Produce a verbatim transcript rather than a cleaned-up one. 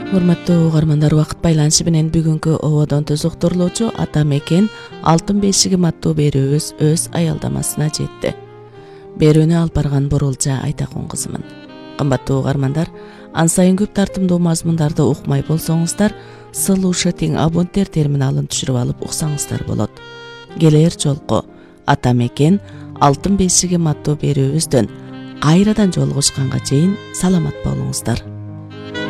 Урматтуу угармандар, убакыт байланышы менен бүгүнкү ободон төз уктурлоочу ата мекен алтын бешигим аттуу берүүбүз өз аялдамасына жетти. Берүүнү алып барган Бурулжа Айтакун кызымын. Кымбаттуу угармандар, ан сайын көп тартымдуу мазмундарды укмай болсоңуздар, сылууша тең абоненттер терминалын түшүрүп алып уксаңыздар болот. Келер жолку ата мекен алтын бешигим аттуу берүүбүздөн кайрадан жолугушканга чейин саламат болуңуздар.